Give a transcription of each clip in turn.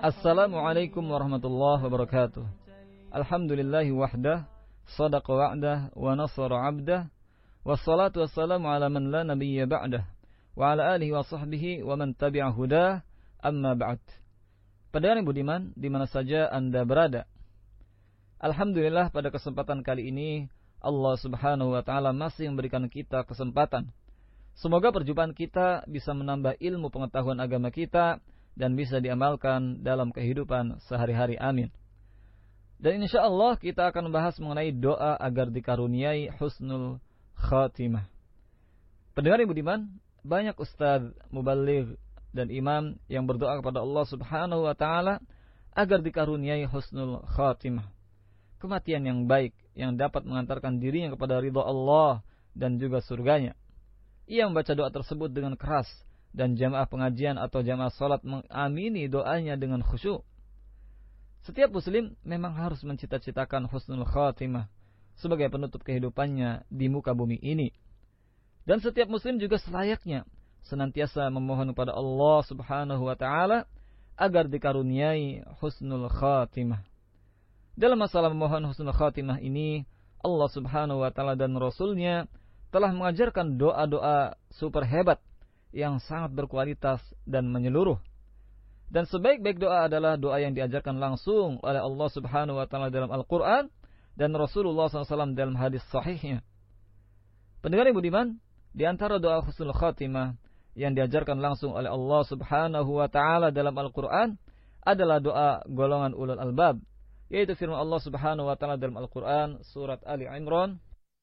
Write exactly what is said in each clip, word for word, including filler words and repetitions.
Assalamualaikum warahmatullahi wabarakatuh. Alhamdulillahi wahdah, sadaqa wa'dah, wa nasara 'abdah, wassalatu wassalamu ala man la nabiyya ba'dah, wa ala alihi wa sahbihi wa man tabi'a hudah, amma ba'd. Pendengar yang budiman, di mana saja Anda berada, alhamdulillah pada kesempatan kali ini Allah Subhanahu wa taala masih memberikan kita kesempatan. Semoga perjumpaan kita bisa menambah ilmu pengetahuan agama kita dan bisa diamalkan dalam kehidupan sehari-hari. Amin. Dan insya Allah kita akan membahas mengenai doa agar dikaruniai husnul khatimah. Pendengar yang budiman, banyak ustadz, mubaligh, dan imam yang berdoa kepada Allah Subhanahu wa taala agar dikaruniai husnul khatimah, kematian yang baik yang dapat mengantarkan dirinya kepada ridha Allah dan juga surganya. Ia membaca doa tersebut dengan keras, dan jamaah pengajian atau jamaah salat mengamini doanya dengan khusyuk. Setiap muslim memang harus mencita-citakan husnul khatimah sebagai penutup kehidupannya di muka bumi ini. Dan setiap muslim juga selayaknya senantiasa memohon kepada Allah Subhanahu wa taala agar dikaruniai husnul khatimah. Dalam masalah memohon husnul khatimah ini, Allah Subhanahu wa taala dan Rasulnya telah mengajarkan doa-doa super hebat yang sangat berkualitas dan menyeluruh. Dan sebaik-baik doa adalah doa yang diajarkan langsung oleh Allah Subhanahu wa taala dalam Al-Qur'an dan Rasulullah shallallahu alaihi wasallam dalam hadis sahihnya. Pendengar yang budiman, di antara doa husnul khatimah yang diajarkan langsung oleh Allah Subhanahu wa taala dalam Al-Qur'an adalah doa golongan ulul albab, yaitu firman Allah Subhanahu wa taala dalam Al-Qur'an surat Ali Imran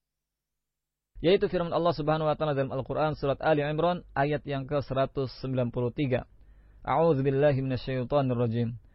yaitu firman Allah Subhanahu wa taala dalam Al-Qur'an surat Ali Imran ayat yang ke seratus sembilan puluh tiga. A'udzubillahi minasyaitonir rajim.